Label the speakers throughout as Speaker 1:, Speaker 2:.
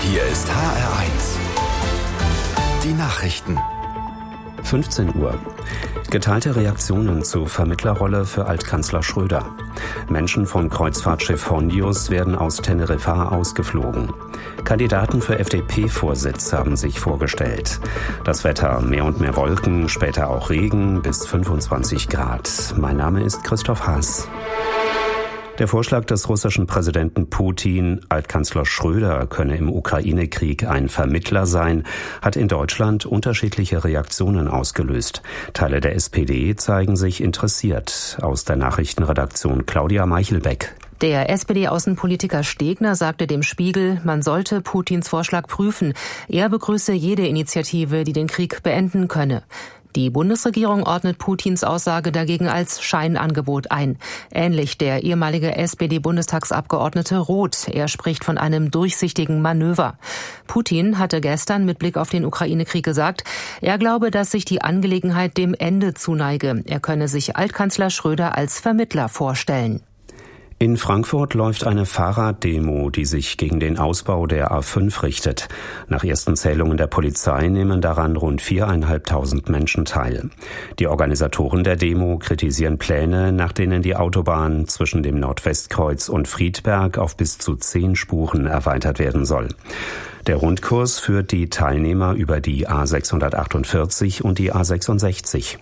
Speaker 1: Hier ist HR1. Die Nachrichten.
Speaker 2: 15 Uhr. Geteilte Reaktionen zur Vermittlerrolle für Altkanzler Schröder. Menschen vom Kreuzfahrtschiff Hondius werden aus Teneriffa ausgeflogen. Kandidaten für FDP-Vorsitz haben sich vorgestellt. Das Wetter: mehr und mehr Wolken, später auch Regen bis 25 Grad. Mein Name ist Christoph Haas. Der Vorschlag des russischen Präsidenten Putin, Altkanzler Schröder könne im Ukraine-Krieg ein Vermittler sein, hat in Deutschland unterschiedliche Reaktionen ausgelöst. Teile der SPD zeigen sich interessiert. Aus der Nachrichtenredaktion Claudia Meichelbeck.
Speaker 3: Der SPD-Außenpolitiker Stegner sagte dem Spiegel, man sollte Putins Vorschlag prüfen. Er begrüße jede Initiative, die den Krieg beenden könne. Die Bundesregierung ordnet Putins Aussage dagegen als Scheinangebot ein. Ähnlich der ehemalige SPD-Bundestagsabgeordnete Roth. Er spricht von einem durchsichtigen Manöver. Putin hatte gestern mit Blick auf den Ukraine-Krieg gesagt, er glaube, dass sich die Angelegenheit dem Ende zuneige. Er könne sich Altkanzler Schröder als Vermittler vorstellen.
Speaker 2: In Frankfurt läuft eine Fahrraddemo, die sich gegen den Ausbau der A5 richtet. Nach ersten Zählungen der Polizei nehmen daran rund 4.500 Menschen teil. Die Organisatoren der Demo kritisieren Pläne, nach denen die Autobahn zwischen dem Nordwestkreuz und Friedberg auf bis zu 10 Spuren erweitert werden soll. Der Rundkurs führt die Teilnehmer über die A648 und die A66.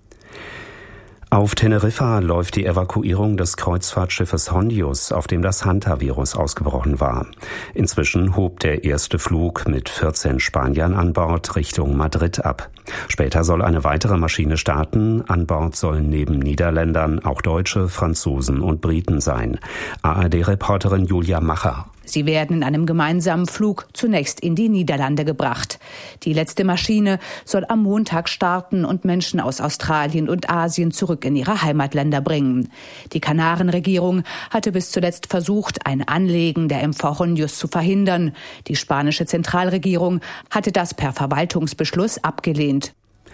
Speaker 2: Auf Teneriffa läuft die Evakuierung des Kreuzfahrtschiffes Hondius, auf dem das Hantavirus ausgebrochen war. Inzwischen hob der erste Flug mit 14 Spaniern an Bord Richtung Madrid ab. Später soll eine weitere Maschine starten. An Bord sollen neben Niederländern auch Deutsche, Franzosen und Briten sein. ARD-Reporterin Julia Macher.
Speaker 4: Sie werden in einem gemeinsamen Flug zunächst in die Niederlande gebracht. Die letzte Maschine soll am Montag starten und Menschen aus Australien und Asien zurück in ihre Heimatländer bringen. Die Kanarenregierung hatte bis zuletzt versucht, ein Anlegen der MV Hondius zu verhindern. Die spanische Zentralregierung hatte das per Verwaltungsbeschluss abgelehnt.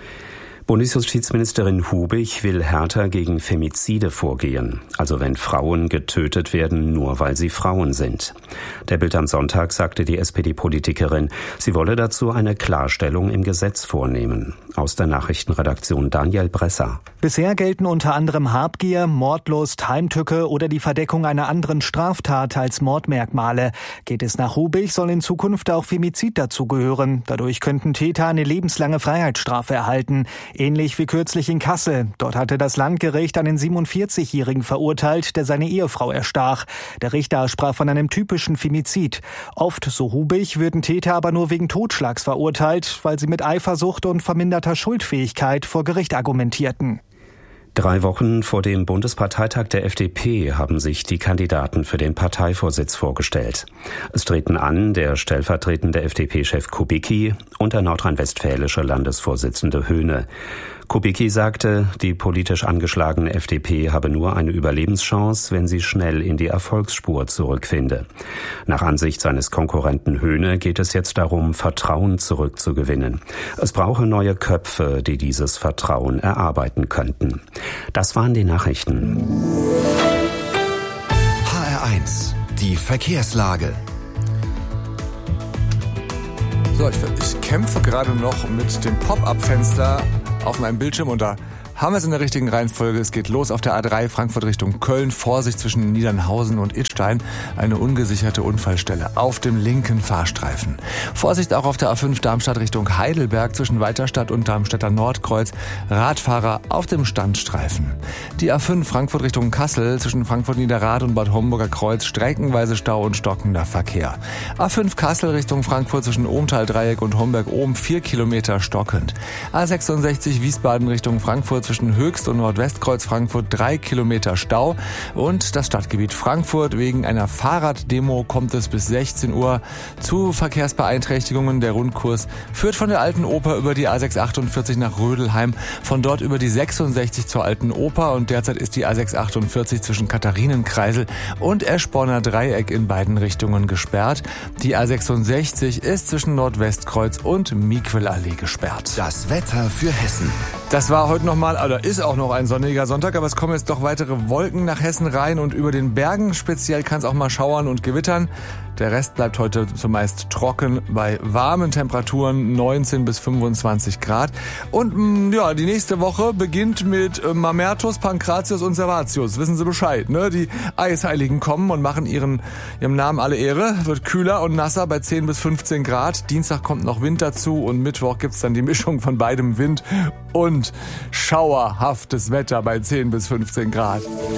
Speaker 2: Bundesjustizministerin Hubig will härter gegen Femizide vorgehen, also wenn Frauen getötet werden, nur weil sie Frauen sind. Der Bild am Sonntag sagte die SPD-Politikerin, sie wolle dazu eine Klarstellung im Gesetz vornehmen. Aus der Nachrichtenredaktion Daniel Bresser.
Speaker 5: Bisher gelten unter anderem Habgier, Mordlust, Heimtücke oder die Verdeckung einer anderen Straftat als Mordmerkmale. Geht es nach Hubig, soll in Zukunft auch Femizid dazugehören. Dadurch könnten Täter eine lebenslange Freiheitsstrafe erhalten. Ähnlich wie kürzlich in Kassel. Dort hatte das Landgericht einen 47-Jährigen verurteilt, der seine Ehefrau erstach. Der Richter sprach von einem typischen Femizid. Oft, so Hubig, würden Täter aber nur wegen Totschlags verurteilt, weil sie mit Eifersucht und verminderter Schuldfähigkeit vor Gericht argumentierten.
Speaker 2: 3 Wochen vor dem Bundesparteitag der FDP haben sich die Kandidaten für den Parteivorsitz vorgestellt. Es treten an der stellvertretende FDP-Chef Kubicki und der nordrhein-westfälische Landesvorsitzende Höhne. Kubicki sagte, die politisch angeschlagene FDP habe nur eine Überlebenschance, wenn sie schnell in die Erfolgsspur zurückfinde. Nach Ansicht seines Konkurrenten Höhne geht es jetzt darum, Vertrauen zurückzugewinnen. Es brauche neue Köpfe, die dieses Vertrauen erarbeiten könnten. Das waren die Nachrichten.
Speaker 1: HR1, die Verkehrslage.
Speaker 6: So, ich kämpfe gerade noch mit dem Pop-up-Fenster auf meinem Bildschirm und da haben wir es in der richtigen Reihenfolge. Es geht los auf der A3 Frankfurt Richtung Köln. Vorsicht zwischen Niedernhausen und Idstein. Eine ungesicherte Unfallstelle auf dem linken Fahrstreifen. Vorsicht auch auf der A5 Darmstadt Richtung Heidelberg zwischen Weiterstadt und Darmstädter Nordkreuz. Radfahrer auf dem Standstreifen. Die A5 Frankfurt Richtung Kassel zwischen Frankfurt Niederrad und Bad Homburger Kreuz. Streckenweise Stau und stockender Verkehr. A5 Kassel Richtung Frankfurt zwischen Ohmtal-Dreieck und Homberg-Ohm 4 Kilometer stockend. A66 Wiesbaden Richtung Frankfurt zwischen Höchst- und Nordwestkreuz Frankfurt 3 Kilometer Stau und das Stadtgebiet Frankfurt. Wegen einer Fahrraddemo kommt es bis 16 Uhr zu Verkehrsbeeinträchtigungen. Der Rundkurs führt von der Alten Oper über die A648 nach Rödelheim, von dort über die 66 zur Alten Oper und derzeit ist die A648 zwischen Katharinenkreisel und Eschborner Dreieck in beiden Richtungen gesperrt. Die A66 ist zwischen Nordwestkreuz und Miquelallee gesperrt.
Speaker 1: Das Wetter für Hessen.
Speaker 6: Das war heute nochmal, oder ist auch noch ein sonniger Sonntag, aber es kommen jetzt doch weitere Wolken nach Hessen rein und über den Bergen speziell kann es auch mal schauern und gewittern. Der Rest bleibt heute zumeist trocken bei warmen Temperaturen 19 bis 25 Grad. Und ja, die nächste Woche beginnt mit Mamertus, Pankratius und Servatius. Wissen Sie Bescheid, ne? Die Eisheiligen kommen und machen ihrem Namen alle Ehre. Wird kühler und nasser bei 10 bis 15 Grad. Dienstag kommt noch Wind dazu und Mittwoch gibt's dann die Mischung von beidem, Wind und schauerhaftes Wetter bei 10 bis 15 Grad.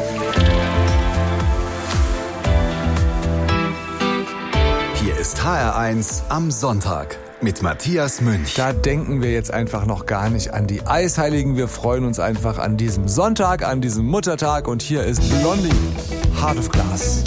Speaker 1: Hier ist HR1 am Sonntag mit Matthias Münch.
Speaker 6: Da denken wir jetzt einfach noch gar nicht an die Eisheiligen. Wir freuen uns einfach an diesem Sonntag, an diesem Muttertag. Und hier ist Blondie, Heart of Glass.